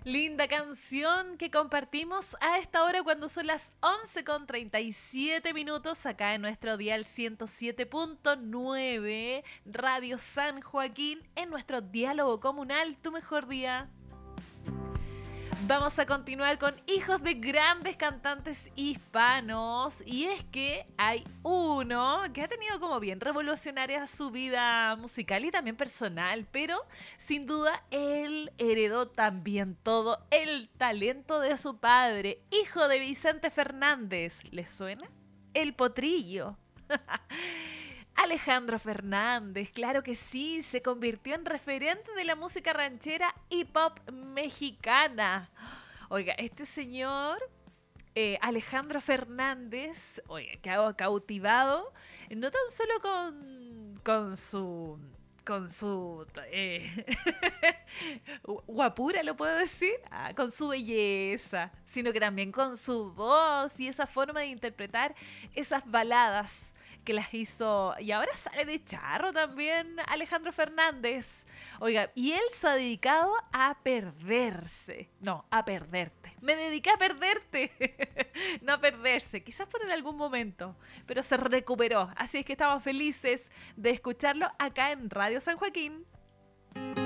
Linda canción que compartimos a esta hora cuando son las 11:37 acá en nuestro dial 107.9 Radio San Joaquín en nuestro diálogo comunal, tu mejor día. Vamos a continuar con hijos de grandes cantantes hispanos y es que hay uno que ha tenido como bien revolucionaria su vida musical y también personal, pero sin duda él heredó también todo el talento de su padre, hijo de Vicente Fernández. ¿Les suena? El Potrillo. Alejandro Fernández, claro que sí, se convirtió en referente de la música ranchera y pop mexicana. Oiga, este señor, Alejandro Fernández, oiga, que ha cautivado no tan solo con su guapura, lo puedo decir, con su belleza, sino que también con su voz y esa forma de interpretar esas baladas que las hizo, y ahora sale de charro también Alejandro Fernández. Oiga, y él se ha dedicado a perderse, no, a perderte. Me dediqué a perderte, no a perderse, quizás por en algún momento, pero se recuperó. Así es que estamos felices de escucharlo acá en Radio San Joaquín.